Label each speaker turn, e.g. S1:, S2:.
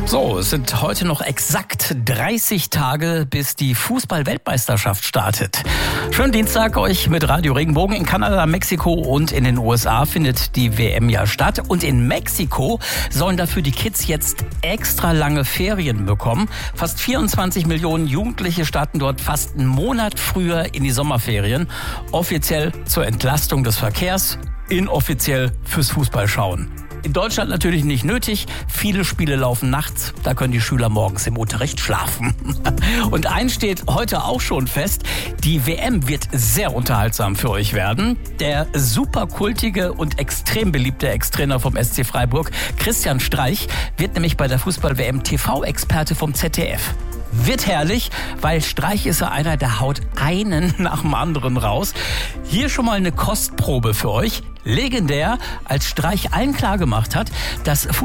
S1: So, es sind heute noch exakt 30 Tage, bis die Fußball-Weltmeisterschaft startet. Schönen Dienstag euch mit Radio Regenbogen. In Kanada, Mexiko und in den USA findet die WM ja statt. Und in Mexiko sollen dafür die Kids jetzt extra lange Ferien bekommen. Fast 24 Millionen Jugendliche starten dort fast einen Monat früher in die Sommerferien. Offiziell zur Entlastung des Verkehrs, inoffiziell fürs Fußballschauen. In Deutschland natürlich nicht nötig. Viele Spiele laufen nachts. Da können die Schüler morgens im Unterricht schlafen. Und eins steht heute auch schon fest. Die WM wird sehr unterhaltsam für euch werden. Der superkultige und extrem beliebte Ex-Trainer vom SC Freiburg, Christian Streich, wird nämlich bei der Fußball-WM TV-Experte vom ZDF. Wird herrlich, weil Streich ist ja einer, der haut einen nach dem anderen raus. Hier schon mal eine Kostprobe für euch. Legendär, als Streich allen klargemacht hat, dass